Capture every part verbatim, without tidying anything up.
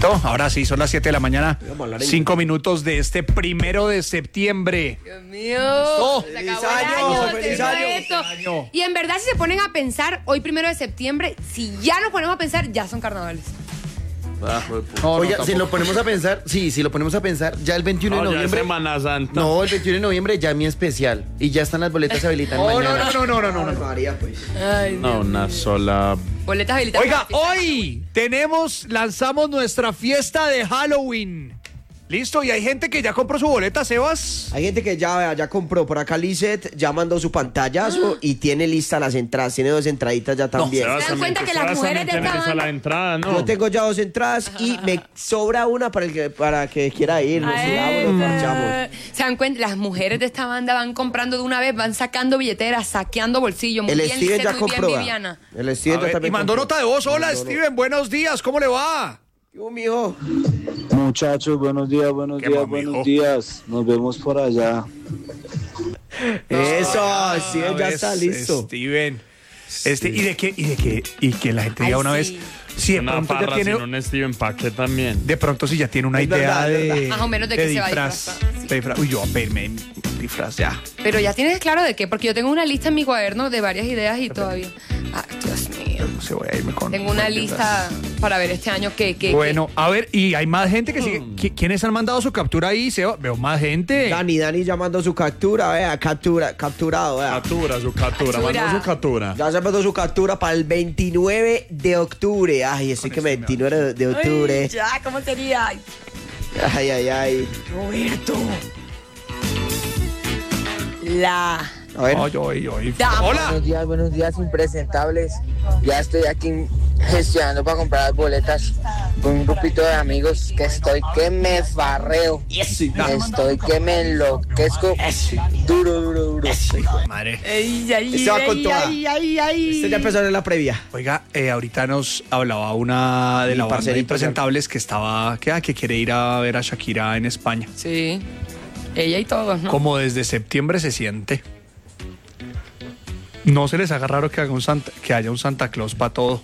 Listo, ahora sí, son las siete de la mañana, cinco minutos de este primero de septiembre. Dios mío, Oh, se feliz acabó el año, año, feliz se año, fue feliz esto. año. Y en verdad, si se ponen a pensar, hoy primero de septiembre, si ya nos ponemos a pensar, ya son carnavales. No, Oye, no, si tampoco. lo ponemos a pensar, sí, si lo ponemos a pensar, ya el veintiuno No, de ya es noviembre. Semana Santa. No, el veintiuno de noviembre ya mi especial. Y ya están las boletas habilitadas Oh, no, mañana. no, no, no, no, no, no. María, pues. Ay, No, una sola. boletas habilitadas. Oiga, para la fiesta. hoy tenemos, lanzamos nuestra fiesta de Halloween. Listo, y hay gente que ya compró su boleta, Sebas. Hay gente que ya, ya compró por acá Lizeth, ya mandó su pantallazo y tiene listas las entradas, tiene dos entraditas ya también. Sebas ¿Se dan también- cuenta que las Sebas mujeres también de esta tiene que ser banda- la entrada, ¿no? Yo tengo ya dos entradas y me sobra una para el que, para que quiera ir. Nos Ay, sigamos, nos marchamos. ¿Se dan cuenta? Las mujeres de esta banda van comprando de una vez, van sacando billeteras, saqueando bolsillo. Muy El bien, Steven Lizeth, ya muy compró. bien, ¿verdad? Viviana. El Steven A ya ver, también y mandó compró. nota de voz. Hola, Mandó nota. Steven, buenos días, ¿cómo le va? Yo, mijo. Muchachos, buenos días, buenos Qué días, mamijo. buenos días. Nos vemos por allá. Eso, Steven ya ves, está listo. Steven. Este, ¿y de qué? ¿Y de qué? Y que la gente diga Ay, una sí. vez, si de Una pronto ya parra tiene, sin un Steven Paque también. de pronto si ya tiene una Es idea verdad, es de, verdad. Más o menos de qué se va a disfrazar. de disfraz. Uy, yo voy a pedirme un disfraz ya. Pero ya tienes claro de qué, porque yo tengo una lista en mi cuaderno de varias ideas y todavía. Ay, Dios mío. No sé, voy a irme con. Tengo una con lista para ver este año que. que Bueno, a ver, y hay más gente que sigue. Mm. ¿Qui- ¿Quiénes han mandado su captura ahí? Seba? Veo más gente. Dani, Dani ya mandó su captura, vea, captura, capturado, vea. Captura, su captura, Captura. mandó su captura. Ya se mandó su captura para el veintinueve de octubre. Ay, estoy que veintinueve de, de octubre. Ay, ya, ¿cómo sería? Ay, Ay, ay, ay. Roberto. La. A ver. Ay, ay, ay. Dama. Hola. Buenos días, buenos días, impresentables. Ya estoy aquí gestionando para comprar las boletas con un grupito de amigos que estoy que me farreo. Estoy que me enloquezco. Duro, duro, duro. Madre. Ay, ay, Este va con ay, toda. ay, ay, ay. Este ya empezó en la previa. Oiga, eh, ahorita nos hablaba una de Mi la banda de parcerito, impresentables que estaba, que, ah, que quiere ir a ver a Shakira en España. Sí. Ella y todos, ¿no? Como desde septiembre se siente. No se les haga raro que, haga un Santa, que haya un Santa Claus para todo.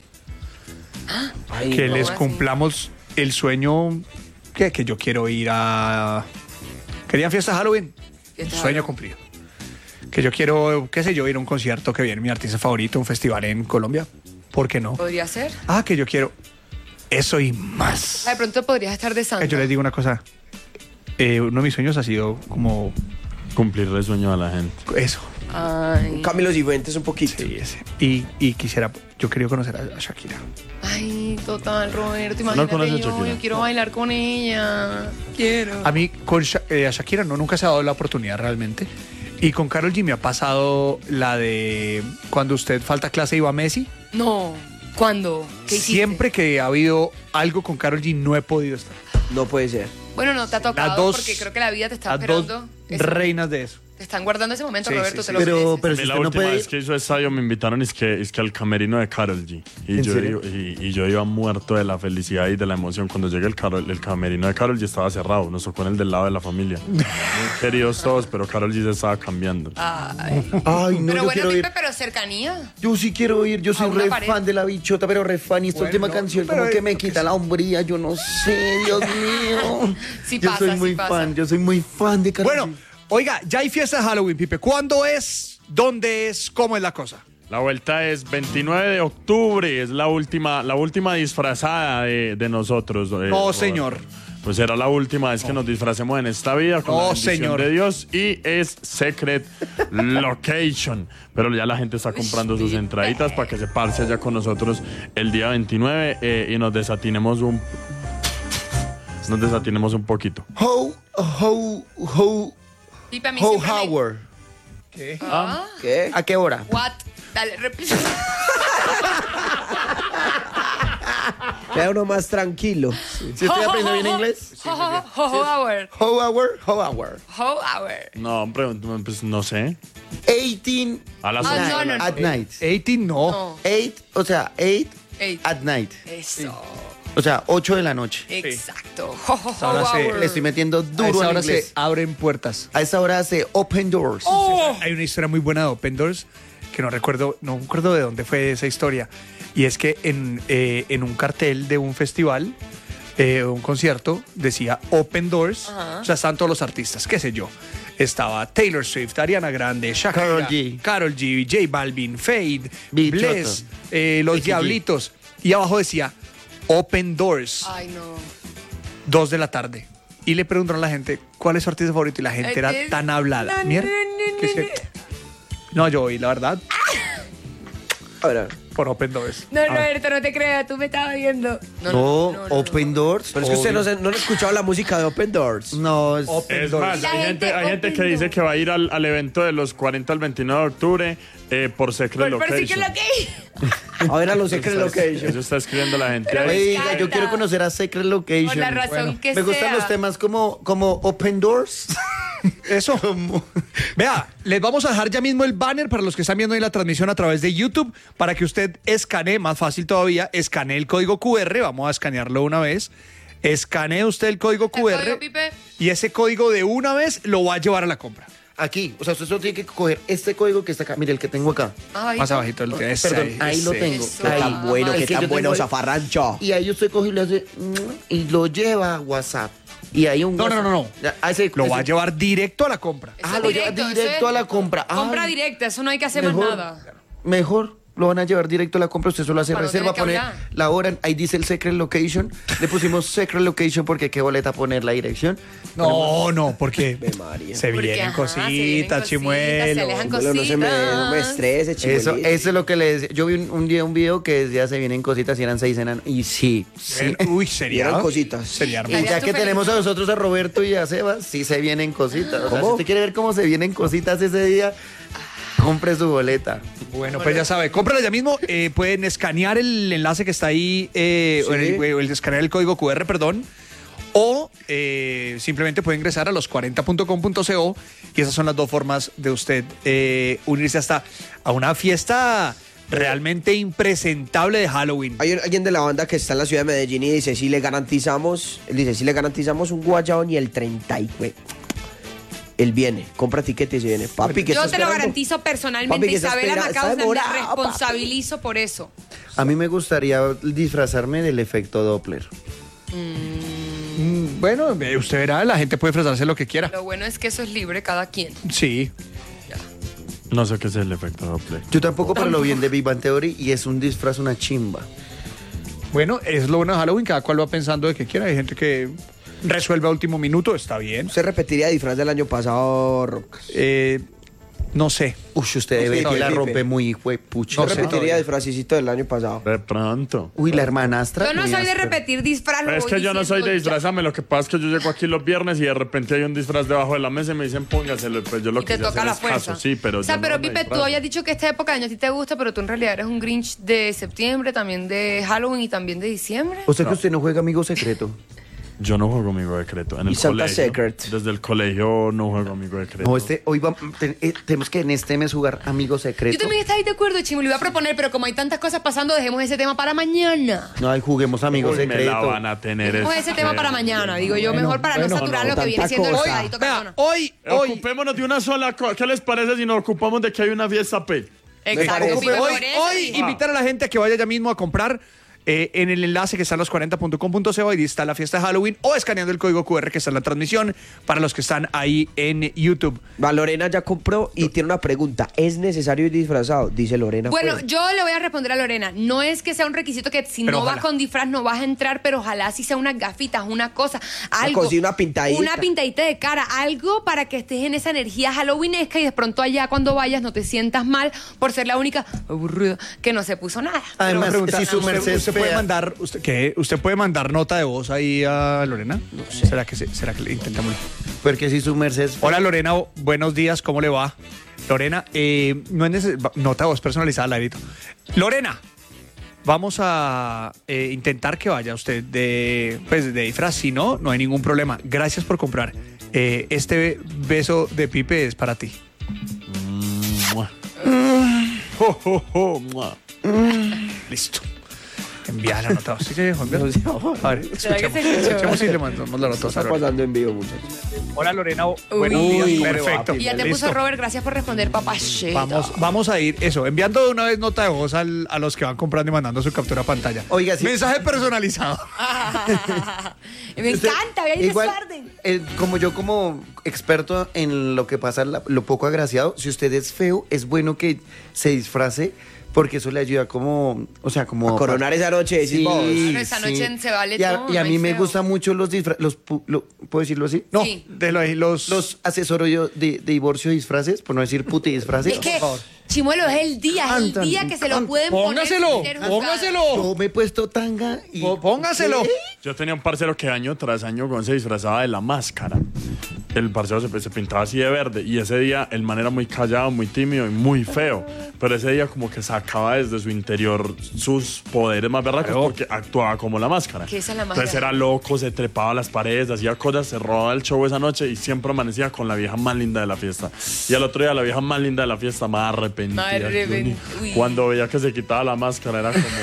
que ¿cómo les así? cumplamos el sueño que, que yo quiero ir a... ¿Querían fiesta de Halloween? Fiesta de Sueño Halloween. cumplido. Que yo quiero, qué sé yo, ir a un concierto que viene mi artista favorito, un festival en Colombia. ¿Por qué no? ¿Podría ser? Ah, que yo quiero eso y más. De pronto podrías estar de Santa. Que yo les digo una cosa. Eh, uno de mis sueños ha sido como Cumplirle el sueño a la gente. eso. Ay. Camilo Cifuentes un poquito. Sí, ese. Y, y quisiera, yo quería conocer a, a Shakira. Ay, total, Roberto. Imagínate conoces a yo, Shakira? yo quiero bailar con ella. Quiero. A mí, con Sha- eh, a Shakira no, nunca se ha dado la oportunidad realmente. Y con Karol G me ha pasado la de cuando usted falta clase y va a Messi. No. ¿Cuándo? ¿Qué hiciste? Siempre que ha habido algo con Karol G no he podido estar. No puede ser. Bueno, no te ha tocado Las dos- porque creo que la vida te está Las dos esperando. Ese- reinas de eso. Te están guardando ese momento, Sí, Roberto. sí, te sí. lo Pero, mereces. pero A si mí la usted no última puede vez que hizo estadio me invitaron es que, es que al camerino de Karol G. Y ¿En yo, serio? iba- y, y yo iba muerto de la felicidad y de la emoción. Cuando llegué el, Karol- el camerino de Karol G estaba cerrado. Nos tocó en el del lado de la familia. Muy queridos todos, pero Karol G se estaba cambiando. Ay. Ay, no, pero yo bueno, quiero Pipe, ir. pero cercanía. Yo sí quiero ir, yo soy una re pared. fan de la bichota, pero re fan. Y esta Bueno, última no, canción pero como que es- me quita la hombría, yo no sé, Dios mío. Sí yo pasa, soy sí muy pasa. fan, yo soy muy fan de Karol Bueno, G. oiga, ya hay fiesta de Halloween, Pipe. ¿Cuándo es? ¿Dónde es? ¿Cómo es la cosa? La vuelta es veintinueve de octubre, es la última, la última disfrazada de, de nosotros. eh, No, Roberto. señor. Pues será la última vez que nos disfracemos en esta vida con No, la bendición señor. de Dios y es Secret Location. Pero ya la gente está comprando sus entraditas para que se parce allá con nosotros el día veintinueve eh, y nos desatinemos un nos desatinemos un poquito. Ho, ho, ho, Pipe, a mí ho, siempre me- Howard. ¿Qué? Ah, ¿Qué? ¿A qué hora? what? Dale, repite. Queda uno más tranquilo. ¿Sí estoy aprendiendo bien inglés? Ho, ho, ho, ho, hour. Ho hour, ho hour. Ho, hour. No, hombre, pues no sé. eighteen A las Ah, once. no, no, no. at night. eighteen no. No. eight, o sea, eight Eight. at night. Eso. O sea, ocho de la noche. Exacto. Ho, ho, ho, Ahora se- hour. Le estoy metiendo A duro esa al hora inglés. se abren puertas. A esa hora hace open doors. Hay una historia muy buena de Open Doors que no recuerdo, no recuerdo de dónde fue esa historia. Y es que en, eh, en un cartel de un festival eh, un concierto, decía Open Doors, Ajá. o sea, estaban todos los artistas, qué sé yo. Estaba Taylor Swift, Ariana Grande, Shakira, Karol G. Karol G, J Balvin, Fade, Bichoto. Bless, eh, Los Becky G. Diablitos. Y abajo decía Open Doors, Ay, no. dos de la tarde. Y le preguntaron a la gente cuál es su artista favorito y la gente era Ay, tan hablada. no, Mierda, no, no, que es que- no. no, yo oí la verdad A ver, por Open Doors. No, Roberto, no te creas, tú me estabas viendo. No, Open Doors. pero es que usted no, obvio. se- no han escuchado la música de Open Doors. No, es- Open Es Doors. más, La hay gente gente, hay gente que opinó. dice que va a ir al, al evento de los cuarenta al veintinueve de octubre eh, por Secret Por, por sí que Location. lo que. A ver a los Secret Eso está- Location. Eso está escribiendo la gente Pero ahí. me Oiga, yo encanta. quiero conocer a Secret Location. Por la razón que Me gustan sea. los temas como, como Open Doors. Eso. Vea, les vamos a dejar ya mismo el banner para los que están viendo ahí la transmisión a través de YouTube para que usted escanee, más fácil todavía, escanee el código Q R. Vamos a escanearlo una vez. Escanee usted el código Q R código, Pipe? y ese código de una vez lo va a llevar a la compra. Aquí, o sea, usted solo tiene que coger este código que está acá. Mire, el que tengo acá. Ay, Más abajito el que es. Perdón, ahí lo tengo. Eso. Ahí. Tan bueno, El que que tan yo bueno, tengo ahí. zafarrancho. Y ahí usted coge y le hace mm, y lo lleva a WhatsApp. Y hay un No, no, WhatsApp. no, no. Ya, a ese- Lo ese- va a llevar directo a la compra. Eso Ah, es lo lleva directo, directo eso es- a la compra. Compra Ay, directa, eso no hay que hacer mejor, más nada. Mejor. Lo van a llevar directo a la compra. Usted solo hace Para no reserva, tener pone que hablar. la hora. Ahí dice el Secret Location. Le pusimos Secret Location porque qué boleta poner la dirección. No, no, porque Ave María. se Porque, vienen ajá, se vienen cositas, cositas, chimuelo. se alejan Bueno, no se me, no me estrese, Eso, chimuelito. eso es lo que le decía. Yo vi un, un día un video que decía se vienen cositas y eran seis enanos. Y sí, sí. Uy, Y sería. eran cositas. Sería Y hermoso. Estarías ya tú que feliz. tenemos a nosotros a Roberto y a Sebas, sí se vienen cositas. O sea, ¿Cómo? si usted quiere ver cómo se vienen cositas ese día, compre su boleta. Bueno, pues ya sabe, cómprala ya mismo. Eh, pueden escanear el enlace que está ahí, eh, o el, o el escanear el código Q R, perdón. O eh, simplemente puede ingresar a los cuarenta punto com punto co y esas son las dos formas de usted eh, unirse hasta a una fiesta realmente impresentable de Halloween. Hay un- alguien de la banda que está en la ciudad de Medellín y dice, si le garantizamos, él dice, si le garantizamos un guayao ni el treinta y fue. Él viene, compra tiquetes y viene. Papi, ¿qué Yo está te lo esperando? garantizo personalmente, Papi, ¿qué está Isabela espera- está Macausen, me demorado, papi. responsabilizo por eso. A mí me gustaría disfrazarme del efecto Doppler. Mm, bueno, eh, usted verá, la gente puede disfrazarse lo que quiera. Lo bueno es que eso es libre cada quien. Sí. No sé qué es el efecto Doppler. Yo tampoco, pero lo vi en The Big Bang Theory y es un disfraz, una chimba. Bueno, es lo bueno de Halloween, cada cual va pensando de que quiera. Hay gente que resuelve a último minuto, está bien. ¿Usted repetiría disfraz del año pasado, Rocas? Eh, no sé. Uy, usted debe Sí, que la Pipe. rompe muy hijo de pucha. No ¿Usted sé repetiría todavía. disfrazcito del año pasado? De pronto. Uy, la hermanastra. Yo no muy soy de áspera. repetir disfraz. lo Pero es voy que yo no soy diciendo de ya. disfrazarme, lo que pasa es que yo llego aquí los viernes y de repente hay un disfraz debajo de la mesa y me dicen póngaselo, pues yo lo Y que te yo toca hacer la es fuerza. caso, sí, pero o sea, yo pero no me Pipe, tú disfrazo. habías dicho que esta época de año a ti te gusta, pero tú en realidad eres un Grinch de septiembre, también de Halloween y también de diciembre. O sea que usted no juega amigo secreto. Yo no juego amigo secreto. En ¿Y el Santa colegio, Secret? Desde el colegio no juego amigo secreto. No, este, hoy va- te- eh, tenemos que en este mes jugar amigo secreto. Yo también estaba ahí de acuerdo, Chimo, lo iba a proponer, pero como hay tantas cosas pasando, dejemos ese tema para mañana. No, ahí juguemos amigo Uy, me secreto. la van a tener. Dejemos es ese tema para terrible. mañana, digo yo, mejor para bueno, no saturar no, lo que viene tanta siendo el cosa. peladito Vea, cardona. hoy, hoy, Ocupémonos de una sola cosa. ¿Qué les parece si nos ocupamos de que hay una fiesta P? Exacto, parece. Pipe, hoy, por eso hoy dije. invitar a la gente a que vaya ya mismo a comprar eh, en el enlace que está en los cuarenta punto com punto co, ahí está la fiesta de Halloween, o escaneando el código Q R que está en la transmisión para los que están ahí en YouTube. Va, Lorena ya compró y tiene una pregunta. ¿Es necesario ir disfrazado? Dice Lorena. Bueno, pues. yo le voy a responder a Lorena. No es que sea un requisito que si Pero no ojalá. vas con disfraz no vas a entrar, pero ojalá si sea unas gafitas, una cosa, algo. cosa, una pintadita. Una pintadita de cara, algo para que estés en esa energía halloweenesca y de pronto allá cuando vayas no te sientas mal por ser la única aburrida que no se puso nada. Además, Pregunta, si su ¿usted, merced usted puede fea- mandar, usted, ¿qué? ¿Usted puede mandar nota de voz ahí a Lorena? No sé. ¿Será que, se- será que le intentamos? Porque si su merced es fea- Hola Lorena, buenos días, ¿cómo le va? Lorena, eh, no es necesario, nota de voz personalizada, Larito. Lorena, vamos a eh, intentar que vaya usted de, pues, de disfraz, si no, no hay ningún problema. Gracias por comprar. Eh, este beso de Pipe es para ti. Mua. Jo, jo, jo, mua. Listo. Envía la nota. ¿Sí se dejó enviar? A ver, ¿Será que escuchemos. se escuchó? Escuchemos si le mandamos la nota. Está a Lorena. pasando en vivo, muchachos. Hola Lorena, Uy. buenos días. Perfecto. Y ya te Listo. puso Robert, gracias por responder, papacheta. Vamos, vamos a ir, eso, enviando de una vez nota de voz al- a los que van comprando y mandando su captura a pantalla. Oiga, sí. Mensaje personalizado. Me encanta, ve ahí Igual, desorden. eh, como yo como experto en lo que pasa, la- lo poco agraciado, si usted es feo, es bueno que se disfrace porque eso le ayuda como, o sea, como... A coronar esa noche, decís Sí, vos. Bueno, esa sí. noche se vale y a, todo, y a no mí hay me feo. gustan mucho los disfraces, los, pu- lo- ¿puedo decirlo así? No, Sí. de lo- los... Los asesoro yo de, de divorcio de disfraces, por no decir puti disfraces. Es que, Chimuelo, es el día, es el Anda, día que se lo anda. pueden Póngaselo, poner. sin ser juzgado. póngaselo. Yo me he puesto tanga y... Pó- Póngaselo. Yo tenía un parcero que año tras año con se disfrazaba de la máscara. El parcero se, se pintaba así de verde y ese día el man era muy callado, muy tímido y muy feo. Pero ese día como que sacaba desde su interior sus poderes más berracos porque actuaba como la máscara. ¿Qué es la Entonces máscara? era loco, se trepaba a las paredes, hacía cosas, se robaba el show esa noche y siempre amanecía con la vieja más linda de la fiesta. Y al otro día la vieja más linda de la fiesta más arrepentida. Más arrepent- Uy. Cuando veía que se quitaba la máscara era como...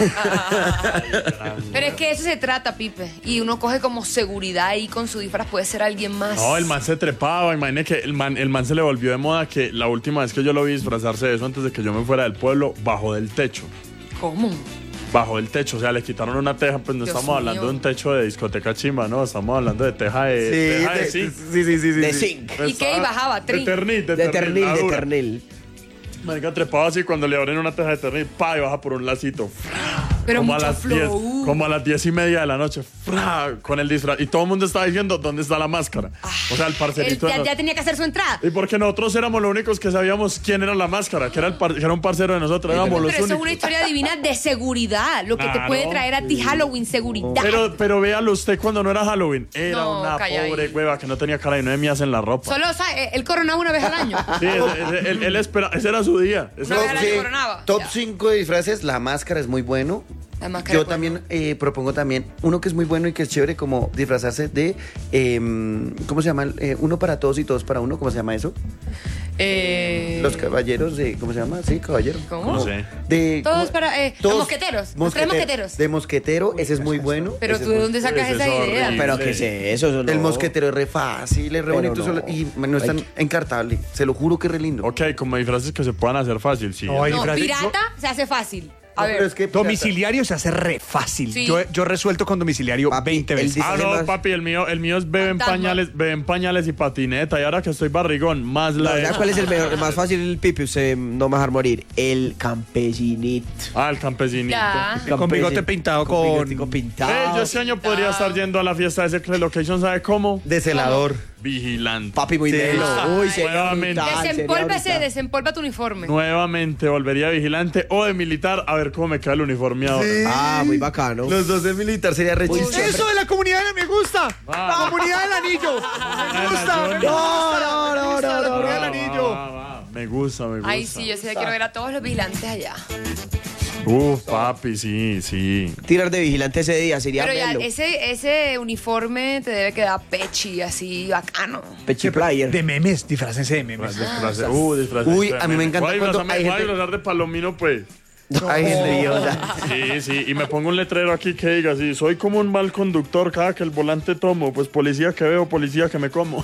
Pero es que eso se trata, Pipe. Y uno coge como seguridad ahí con su disfraz, puede ser alguien más. No, el man se trepaba, imagínate que el man, el man se le volvió de moda que la última vez que yo lo vi disfrazarse de eso antes de que yo me fuera del pueblo, bajó del techo. ¿Cómo? Bajó del techo, o sea, le quitaron una teja, pues no Dios estamos hablando mío. de un techo de discoteca chimba, no, estamos hablando de teja de, Sí, teja de de- zinc. sí, sí, sí, sí, De sí. zinc. ¿Y qué? ¿Y bajaba? De Trin. ternil, de, De ternil, ternil, la de dura. ternil. Marica trepaba así cuando le abren una teja de ternil, pa, y baja por un lacito. Pero como a mucho las flow. diez, como a las diez y media de la noche, fra, con el disfraz. Y todo el mundo estaba diciendo dónde está la máscara. O sea, el Él parcerito. de ya, nos- ya tenía que hacer su entrada. Y porque nosotros éramos los únicos que sabíamos quién era la máscara, que era, el par- que era un parcero de nosotros, éramos los Pero eso es únicos. una historia divina de seguridad. Lo que te Claro. puede traer a ti Halloween, seguridad. Pero, pero véalo usted cuando no era Halloween. Era No, una calla ahí. pobre hueva que no tenía cara y no de mías en la ropa. Solo, o sea, eh, él coronaba una vez al año. Sí, ese, ese- él, él espera, ese era su día. Ese Una era- vez al año coronaba. Top Ya. cinco de disfraces, la máscara es muy bueno. La máscara Yo es bueno. también eh, propongo también uno que es muy bueno y que es chévere, como disfrazarse de, em, ¿cómo se llama? Eh, uno para todos y todos para uno, ¿cómo se llama eso? Eh, Los caballeros de, ¿cómo se llama? Sí, caballeros. ¿Cómo? No sé. De, Todos ¿cómo? para, eh, los mosqueteros, los tres mosqueteros. De mosquetero, ese es muy bueno. Pero ese tú es de muy- dónde sacas Ese esa es idea. horrible. Pero ¿qué es eso? Eso no. El mosquetero es re fácil, es re Pero bonito no. solo- y no es tan Ay. encartable. Se lo juro que es re lindo. Ok, como disfraces que se puedan hacer fácil, sí. No, hay No, disfraces- pirata se hace fácil. A No, ver. pero es que Domiciliario se hace re fácil. Sí. Yo, yo resuelto con domiciliario Papi, veinte el veces. dis- Ah, Hace no, más- papi, el mío, el mío es beben Fantasma. pañales, beben pañales y patineta. Y ahora que estoy barrigón, más la ¿Sabes he- cuál es el mejor, el más fácil, el Pipi? Usted no me va a dejar morir. El campesinito. Ah, el campesinito. Ya. Con bigote pintado con- bigotico pintado. Eh, yo este año podría estar yendo a la fiesta de Secret Location, ¿sabe cómo? De celador. Vigilante. Papi, muy Sí. delo. Uy, sería Nuevamente. brutal, sería Desempólvese, brutal. desempolva tu uniforme. Nuevamente volvería de vigilante o de militar a ver cómo me queda el uniforme ahora. Ah, muy bacano. Los dos de militar sería re Uy, chistoso. Eso de la comunidad me gusta. Ah. La comunidad del anillo. Me gusta. Me No, gusta. no, no, Me gusta no, la no, comunidad Va, del va, anillo. va, va. Me gusta, me gusta. Ay, sí, yo sí quiero ver a todos los vigilantes allá. Uf, papi, sí, sí. Tirar de vigilante ese día sería Pero ya, melo. ese, ese uniforme te debe quedar pechi, así, bacano. Pechi player. De memes, disfrácense de memes. Disfrace, uh, disfrace. Uy, a mí me encanta Voy a cuando disfrazarme- hay voy a gente- disfrazar de palomino, pues. Ay, gente idiota. Sí, sí, y me pongo un letrero aquí que diga así, soy como un mal conductor cada que el volante tomo, pues policía que veo, policía que me como.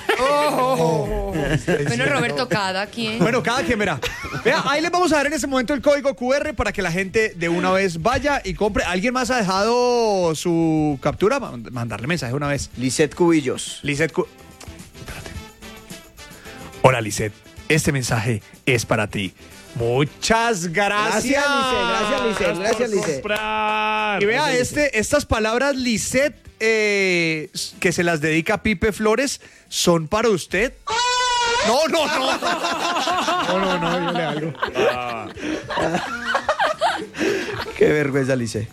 Bueno, Roberto, cada quien. Bueno, cada quien verá. Vea, ahí les vamos a dar en ese momento el código Q R para que la gente de una vez vaya y compre. ¿Alguien más ha dejado su captura? Mand- Mandarle mensaje una vez. Lisette Cubillos. Lisette Cu- Espérate. Hola, Lisette. Este mensaje es para ti. Muchas gracias. Gracias, Lisette. Gracias, Lisette. Gracias, Lisette. Comprar. Y vea, este, estas palabras, Lisette, eh, que se las dedica Pipe Flores, son para usted. No, no, no. No, no, no, dígale algo. Ah, Qué vergüenza, Lisette.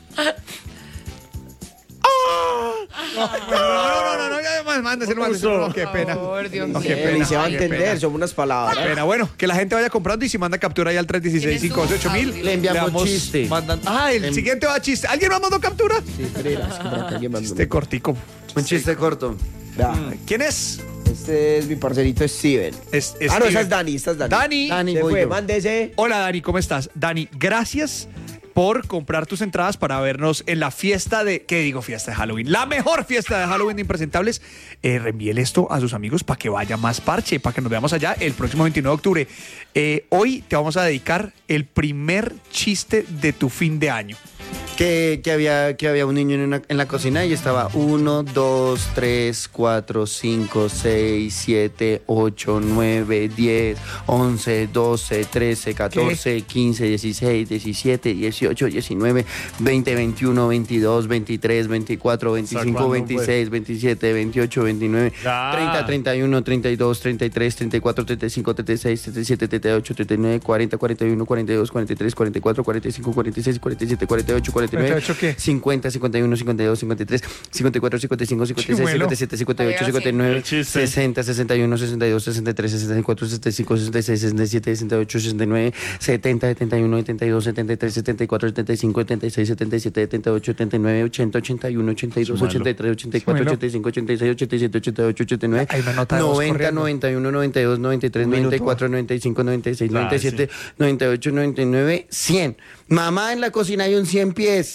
No, no, no, no, no, ya, más, mándese, mándese. No, no, qué pena. Por Dios No, mío. qué pena. Lisette va a qué entender, pena. son unas palabras. Qué pena. Bueno, que la gente vaya comprando y si manda captura ahí al tres uno seis, cinco ocho mil. Le enviamos chiste. mandan- Ah, el siguiente va a chiste. ¿Alguien más mandó captura? Sí, espera, es que por acá alguien mandó. Este cortico. Un chiste corto. Vea, ¿Quién es? Este es mi parcerito Steven. Es- Ah, no, Steven. esa es Dani, esta es Dani. Dani. Dani, Se voy fue, yo. mándese. Hola, Dani, ¿cómo estás? Dani, gracias. por comprar tus entradas para vernos en la fiesta de, ¿qué digo? Fiesta de Halloween. La mejor fiesta de Halloween de Impresentables. Eh, reenvíele esto a sus amigos para que vaya más parche, para que nos veamos allá el próximo veintinueve de octubre. Eh, hoy te vamos a dedicar el primer chiste de tu fin de año. Que, que, había, que había un niño en, una, en la cocina y estaba uno, dos, tres, cuatro, cinco, seis, siete, ocho, nueve, diez, once, doce, trece, catorce, quince, dieciséis, diecisiete, dieciocho, diecinueve, veinte, veintiuno, veintidós, veintitrés, veinticuatro, veinticinco, veintiséis, veintisiete, veintiocho, veintinueve, treinta, treinta y uno, treinta y dos, treinta y tres, treinta y cuatro, treinta y cinco, treinta y seis, treinta y siete, treinta y ocho, treinta y nueve, cuarenta, cuarenta y uno, cuarenta y dos, cuarenta y tres, cuarenta y cuatro, cuarenta y cinco, cuarenta y seis, cuarenta y siete, cuarenta y ocho, cuarenta y nueve, cincuenta, cincuenta y uno, cincuenta y dos, cincuenta y tres, cincuenta y cuatro, cincuenta y cinco, cincuenta y seis, cincuenta y siete, cincuenta y ocho, cincuenta y nueve, sesenta, sesenta y uno, sesenta y dos, sesenta y tres, sesenta y cuatro, sesenta y cinco, sesenta y seis, sesenta y siete, sesenta y ocho, sesenta y nueve, setenta, setenta y uno, setenta y dos, setenta y tres, setenta y cuatro, setenta y cinco, setenta y seis, setenta y siete, setenta y ocho, setenta y nueve, ochenta, ochenta y uno, ochenta y dos, ochenta y tres, ochenta y cuatro, ochenta y cinco, ochenta y seis, ochenta y siete, ochenta y ocho, ochenta y nueve, noventa, noventa y uno, noventa y dos, noventa y tres, noventa y cuatro, noventa y cinco, noventa y seis, noventa y siete, noventa y ocho, noventa y nueve, cien. Mamá, en la cocina hay un cien pies.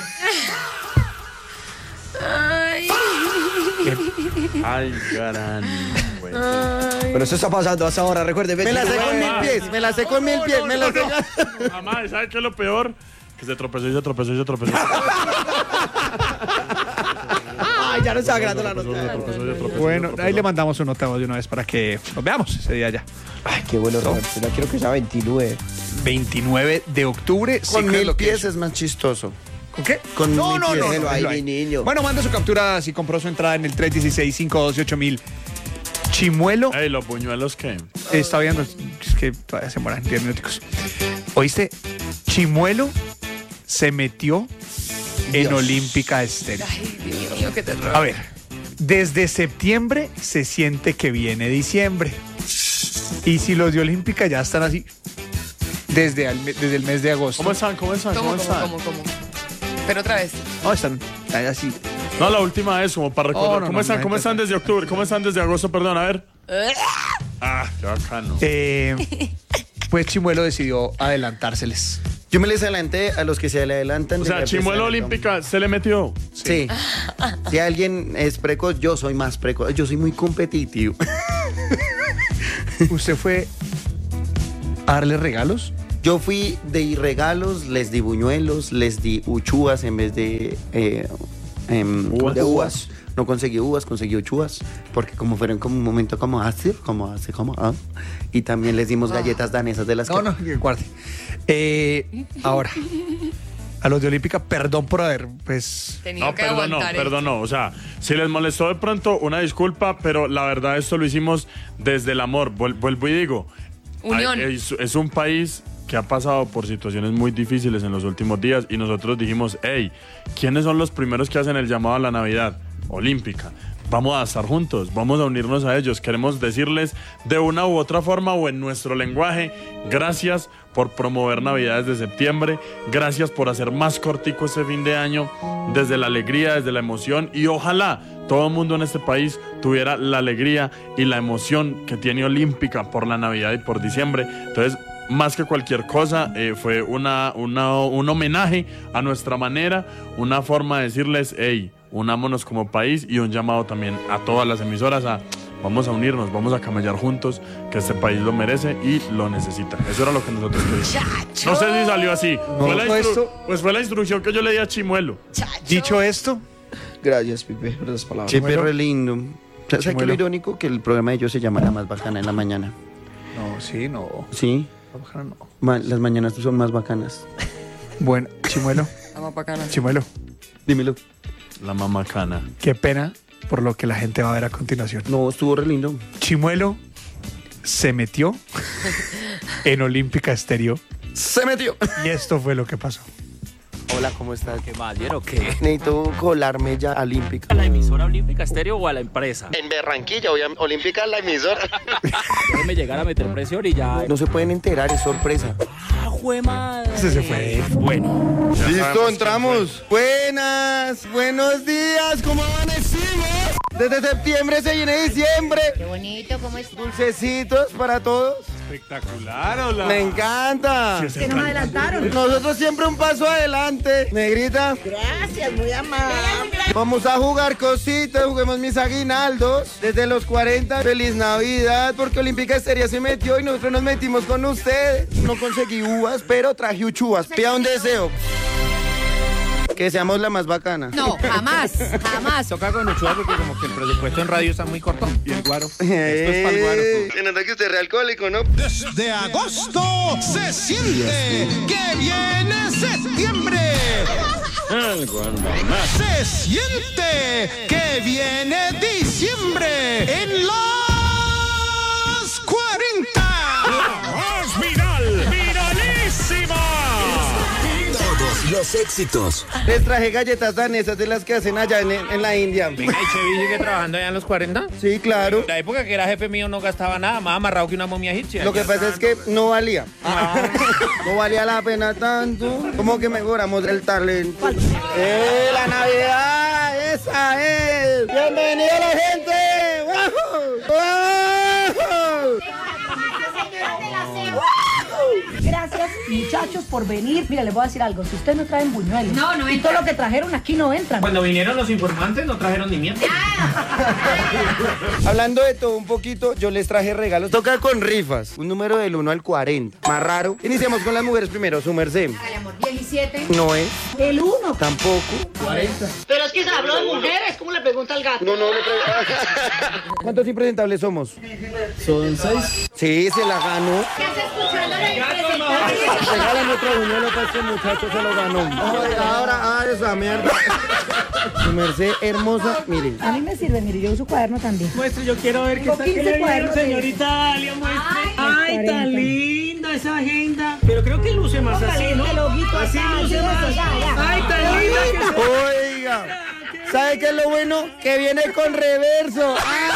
Ay. Ay, gran. Pero eso está pasando hasta ahora, recuerde. Me la sé con mil Mamá. pies, me la sé con mil pies, me la sé. Mamá, ¿sabes qué es lo peor? Que se tropezó y se tropezó y se tropezó. Ay, ya no está grabando la nota. Bueno, ahí le mandamos un nota de una vez para que nos veamos ese día ya. Ay, qué bueno, Roberto. Ya quiero que sea veintinueve. veintinueve de octubre. Con mil pies es más chistoso. ¿Con qué? Con no, mil no, pies. no, no, Déjelo ahí, déjelo mi ahí. niño. Bueno, manda su captura si compró su entrada en el tres uno seis, cinco uno ocho mil. Chimuelo. Ey, los buñuelos, ¿qué? Está viendo, es que todavía se mueran diez minuticos. ¿Oíste? Chimuelo se metió en Olímpica Estéreo. Ay, Dios mío, qué terror. A ver, desde septiembre se siente que viene diciembre. Y si los de Olímpica ya están así, desde el, desde el mes de agosto. ¿Cómo están? ¿Cómo están? ¿Cómo, ¿Cómo cómo, están? cómo, cómo? Pero otra vez. No, están están así. No, la última vez, como para recordar. Oh, no, ¿Cómo no, están? la ¿Cómo gente están desde octubre? ¿Cómo están desde agosto? Perdón, a ver. Ah, qué bacano. Eh, pues Chimuelo decidió adelantárseles. Yo me les adelanté a los que se le adelantan. O de sea, la Chimuelo empresa. Olímpica se le metió. Sí. Si alguien es precoz, yo soy más precoz. Yo soy muy competitivo. ¿Usted fue a darle regalos? Yo fui de regalos, les di buñuelos, les di uchúas en vez de, eh, em, Uvas. de uvas. No conseguí uvas, conseguí uchúas, porque como fueron como un momento como así, como así, como ah. Y también les dimos galletas danesas de las No, que... no, que guarde. Eh, ahora, a los de Olímpica, perdón por haber, pues... Tenía No, que perdón, no, aguantar perdón, no. O sea, si les molestó de pronto, una disculpa, pero la verdad esto lo hicimos desde el amor. Vuel- Vuelvo y digo, Unión. hay- es, es un país que ha pasado por situaciones muy difíciles en los últimos días y nosotros dijimos, hey, ¿quiénes son los primeros que hacen el llamado a la Navidad? Olímpica. Vamos a estar juntos, vamos a unirnos a ellos. Queremos decirles de una u otra forma o en nuestro lenguaje, gracias por promover Navidades de septiembre, gracias por hacer más cortico este fin de año, desde la alegría, desde la emoción y ojalá todo el mundo en este país tuviera la alegría y la emoción que tiene Olímpica por la Navidad y por diciembre. Entonces, más que cualquier cosa, eh, fue una, una, un homenaje a nuestra manera, una forma de decirles, hey, unámonos como país y un llamado también a todas las emisoras a vamos a unirnos, vamos a camellar juntos, que este país lo merece y lo necesita. Eso era lo que nosotros queríamos. No sé si salió así. Fue la instru- esto- pues fue la instrucción que yo le di a Chimuelo. Dicho esto, Gracias, Pipe, por esas palabras. Che, perro lindo. ¿Sabes qué es lo Chimuelo. irónico? Que el programa de ellos se llama La Más Bacana en la mañana. no, sí, no, Sí, no. ma- las mañanas son más bacanas. Bueno, Chimuelo, Vamos para acá. Chimuelo, Dímelo. La mamacana. qué pena por lo que la gente va a ver a continuación. No, estuvo re lindo. Chimuelo se metió en Olímpica Estéreo Se metió. y esto fue lo que pasó. Hola, ¿cómo estás? ¿Qué más, vieron qué? Necesito colarme ya a Olímpica. ¿A la emisora Olímpica Estéreo o a la empresa? En Barranquilla, obviamente. Olímpica es la emisora. Déjeme llegar a meter presión y ya. No se pueden enterar, es sorpresa. ¡Ah, jue madre! Ese se fue. Bueno. Ya Listo, sabemos entramos. Buenas, buenos días, ¿cómo amanecimos? Desde septiembre se viene diciembre. Qué bonito, ¿cómo es? Dulcecitos para todos. Espectacular, hola. Me encanta. Que nos adelantaron. Nosotros siempre un paso adelante. Negrita, Gracias, muy amable. vamos a jugar cositas, juguemos mis aguinaldos. Desde los cuarenta, feliz Navidad, porque Olímpica Estéreo se metió y nosotros nos metimos con ustedes. No conseguí uvas, pero traje uchuvas. Pida un deseo. Que seamos la más bacana. No, jamás, jamás. Toca con Ochoa porque como que el presupuesto en radio está muy corto. Y el guaro. Esto Eh, es para el guaro. Se nota que usted es realcohólico, ¿no? Desde agosto se siente que viene septiembre. Se siente que viene diciembre en los cuarenta. ¡Es viral! ¡Viralísima! Todos los éxitos. Les traje galletas danesas de las que hacen allá en, en la India. Venga, ¿y Chevy sigue trabajando allá en los cuarenta? Sí, claro. La época que era jefe mío no gastaba nada, más amarrado que una momia egipcia. Lo que Ya pasa está. es que no valía. No valía la pena tanto. Como que mejoramos el talento. ¡Eh, la Navidad! ¡Esa es! ¡Bienvenida la gente! ¡Wow! ¡Wow! Gracias, muchachos, por venir. Mira, les voy a decir algo. Si ustedes no traen buñuelos, No, no y entra. todo lo que trajeron aquí no entran. Cuando vinieron los informantes no trajeron ni mierda. Hablando de todo un poquito, yo les traje regalos. Toca con rifas. Un número del uno al cuarenta. Más raro. Iniciamos con las mujeres primero. Su merced. Hágale, amor. diecisiete. No es. El uno. Tampoco. Pero es que se habló de mujeres. ¿Cómo le pregunta al gato? No, no, le pregunto. ¿Cuántos impresentables somos? Son seis. Sí, se la ganó. ¿Qué hace escuchando la impresentable? Regálame otro buñuelo para este muchacho, se lo ganó. Ay, ahora, ah, esa mierda. Su merced hermosa, mire. A mí me sirve, mire, yo uso cuaderno también. Muestre, yo quiero ver qué Tengo está que quince le dieron, cuadernos de- señorita Dalia, muestre. Ay, tan cuarenta. linda esa agenda. Pero creo que luce más así, ¿no? el ojito Así acá, luce sí, más. ya, ya. Ay, tan linda que se... Oiga, ¿sabe qué es lo bueno? Que viene con reverso.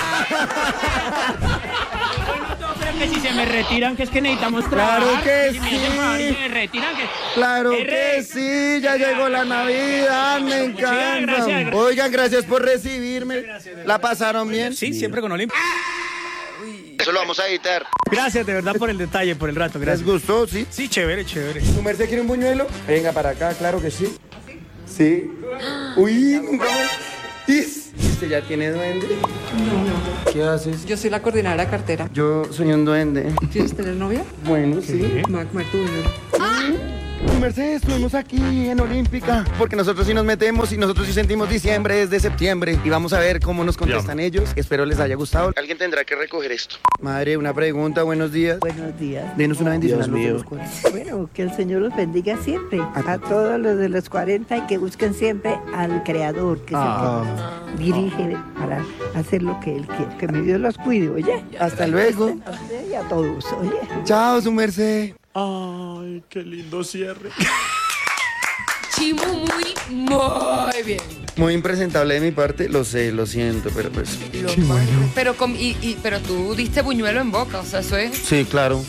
Pero que si se me retiran, que es que necesitamos trabajar. Claro que si me hacen favor y sí. se me retiran, que... Claro R. que sí, ya llegó la Navidad, me Muchas encanta. gracias, gracias. Oigan, gracias por recibirme. ¿La pasaron bien? Sí, siempre con Olimpia. Eso lo vamos a editar. Gracias de verdad por el detalle, por el rato, ¿Les gracias. gustó? Sí. Sí, chévere, chévere. ¿Su merced quiere un buñuelo? Venga para acá, claro que sí. Sí. Uy, nunca me... ¿Is? ¿Usted ya tiene duende? No, no. ¿Qué haces? Yo soy la coordinadora de cartera. Yo soy un duende. ¿Quieres tener novia? Bueno, sí. Me va a comer tu dinero. Su merced, estuvimos aquí en Olímpica, porque nosotros sí nos metemos y nosotros sí sentimos diciembre desde septiembre. Y vamos a ver cómo nos contestan ellos. Espero les haya gustado. Alguien tendrá que recoger esto. Madre, una pregunta, buenos días. Buenos días. Denos una bendición Dios a los de mío. los cuarenta. Bueno, que el Señor los bendiga siempre. A todos los de los cuarenta y que busquen siempre al Creador, que es Ah. el que dirige para hacer lo que Él quiere. Que mi Dios los cuide, oye. Hasta luego. A usted y a todos, oye. Chao, su merced. Ay, qué lindo cierre. Chimu, muy, muy bien. Muy impresentable de mi parte, lo sé, lo siento, pero pues... Lo más- Pero, com- y, y- pero tú diste buñuelo en boca, o sea, eso es... Sí, claro.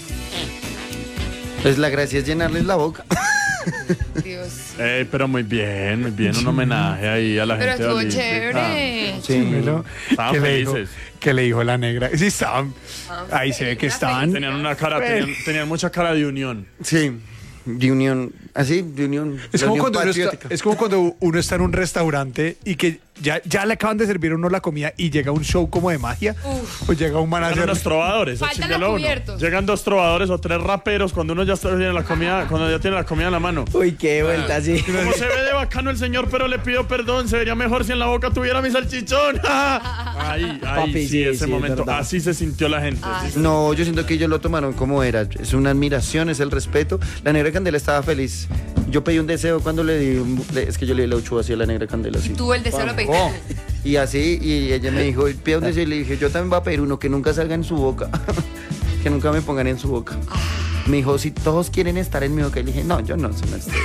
Pues la gracia es llenarles la boca. Dios. Ey, pero muy bien, muy bien. Un homenaje ahí a la Pero gente de estuvo Olímpica. chévere. Sí. Estaban ¿Qué le dijo? felices. ¿Qué le dijo la negra? Sí, estaban. Ahí se ve que estaban. Tenían una cara, tenían, tenían mucha cara de unión. Sí, de unión, así, de unión. Es de como, unión cuando uno está, patriótica. es como cuando uno está en un restaurante y que ya, ya le acaban de servir a uno la comida y llega un show como de magia. Uf. O llega un Llegan manager. unos trovadores. Faltan échale los uno. cubiertos. Llegan dos trovadores o tres raperos cuando uno ya está tiene la comida, cuando ya tiene la comida en la mano. Uy, qué vuelta, sí. Como se ve de bacano el señor, pero le pido perdón. Se vería mejor si en la boca tuviera mi salchichón. Ahí, ahí, Papi, sí, sí, ese sí, es momento. verdad. Así se sintió la gente. Ah, así se- No, yo siento que ellos lo tomaron como era. Es una admiración, es el respeto. La negra Candela estaba feliz. Yo pedí un deseo cuando le di. un- le- Es que yo le di la uchuva así a la negra Candela. Así. Tú el deseo lo pediste. Oh, y así, y ella me dijo, pida un deseo. Y le dije, yo también voy a pedir uno que nunca salga en su boca. Que nunca me pongan en su boca. Me dijo, si todos quieren estar en mi boca. Y le dije, no, yo no, eso no estoy.